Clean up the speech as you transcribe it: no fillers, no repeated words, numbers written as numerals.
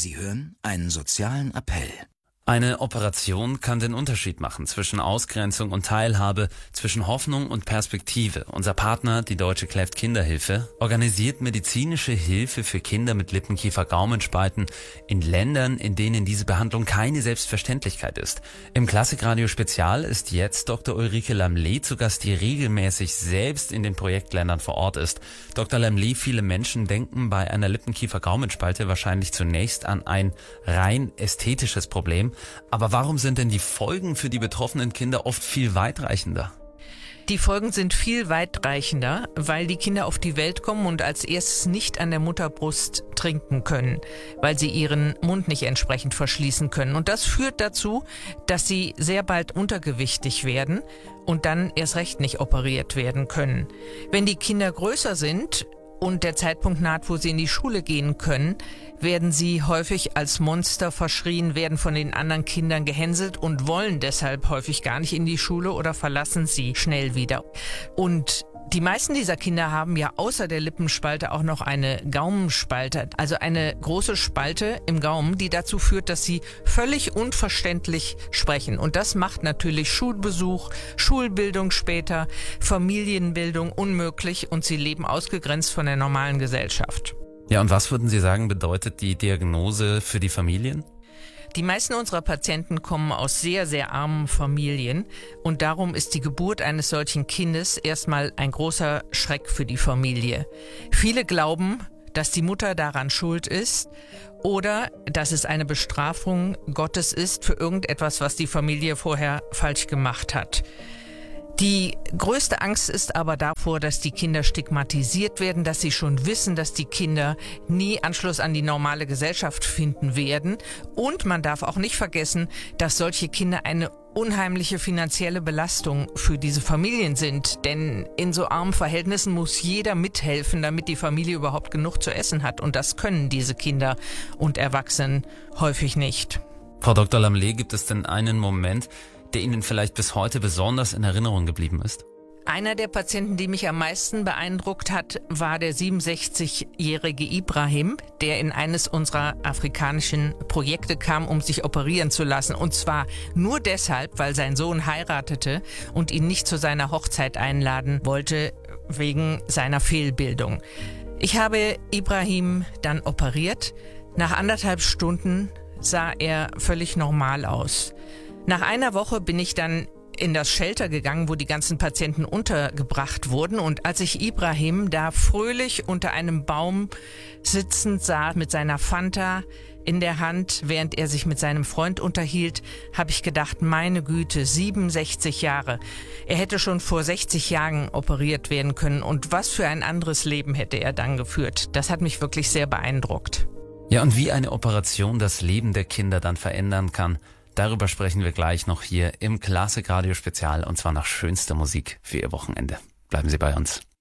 Sie hören einen sozialen Appell. Eine Operation kann den Unterschied machen zwischen Ausgrenzung und Teilhabe, zwischen Hoffnung und Perspektive. Unser Partner, die Deutsche Kläft-Kinderhilfe, organisiert medizinische Hilfe für Kinder mit Lippenkiefer-Gaumenspalten in Ländern, in denen diese Behandlung keine Selbstverständlichkeit ist. Im Klassikradio Spezial ist jetzt Dr. Ulrike Lamle zu Gast, die regelmäßig selbst in den Projektländern vor Ort ist. Dr. Lamle, viele Menschen denken bei einer Lippenkiefer-Gaumenspalte wahrscheinlich zunächst an ein rein ästhetisches Problem. Aber warum sind denn die Folgen für die betroffenen Kinder oft viel weitreichender? Die Folgen sind viel weitreichender, weil die Kinder auf die Welt kommen und als erstes nicht an der Mutterbrust trinken können, weil sie ihren Mund nicht entsprechend verschließen können. Und das führt dazu, dass sie sehr bald untergewichtig werden und dann erst recht nicht operiert werden können. Wenn die Kinder größer sind und der Zeitpunkt naht, wo sie in die Schule gehen können, werden sie häufig als Monster verschrien, werden von den anderen Kindern gehänselt und wollen deshalb häufig gar nicht in die Schule oder verlassen sie schnell wieder. Und die meisten dieser Kinder haben ja außer der Lippenspalte auch noch eine Gaumenspalte, also eine große Spalte im Gaumen, die dazu führt, dass sie völlig unverständlich sprechen. Und das macht natürlich Schulbesuch, Schulbildung später, Familienbildung unmöglich und sie leben ausgegrenzt von der normalen Gesellschaft. Ja, und was würden Sie sagen, bedeutet die Diagnose für die Familien? Die meisten unserer Patienten kommen aus sehr, sehr armen Familien und darum ist die Geburt eines solchen Kindes erstmal ein großer Schreck für die Familie. Viele glauben, dass die Mutter daran schuld ist oder dass es eine Bestrafung Gottes ist für irgendetwas, was die Familie vorher falsch gemacht hat. Die größte Angst ist aber davor, dass die Kinder stigmatisiert werden, dass sie schon wissen, dass die Kinder nie Anschluss an die normale Gesellschaft finden werden. Und man darf auch nicht vergessen, dass solche Kinder eine unheimliche finanzielle Belastung für diese Familien sind. Denn in so armen Verhältnissen muss jeder mithelfen, damit die Familie überhaupt genug zu essen hat. Und das können diese Kinder und Erwachsenen häufig nicht. Frau Dr. Lamle, gibt es denn einen Moment, der Ihnen vielleicht bis heute besonders in Erinnerung geblieben ist? Einer der Patienten, die mich am meisten beeindruckt hat, war der 67-jährige Ibrahim, der in eines unserer afrikanischen Projekte kam, um sich operieren zu lassen. Und zwar nur deshalb, weil sein Sohn heiratete und ihn nicht zu seiner Hochzeit einladen wollte, wegen seiner Fehlbildung. Ich habe Ibrahim dann operiert. Nach 1,5 Stunden sah er völlig normal aus. Nach einer Woche bin ich dann in das Shelter gegangen, wo die ganzen Patienten untergebracht wurden. Und als ich Ibrahim da fröhlich unter einem Baum sitzend sah, mit seiner Fanta in der Hand, während er sich mit seinem Freund unterhielt, habe ich gedacht, meine Güte, 67 Jahre. Er hätte schon vor 60 Jahren operiert werden können. Und was für ein anderes Leben hätte er dann geführt. Das hat mich wirklich sehr beeindruckt. Ja, und wie eine Operation das Leben der Kinder dann verändern kann, darüber sprechen wir gleich noch hier im Klassikradio Spezial und zwar nach schönster Musik für Ihr Wochenende. Bleiben Sie bei uns.